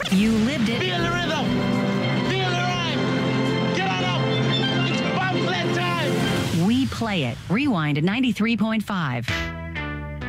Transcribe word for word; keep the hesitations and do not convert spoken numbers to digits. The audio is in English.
You lived it. Feel the rhythm. Feel the rhyme. Get on up. It's pamphlet time. We play it. Rewind at ninety-three point five.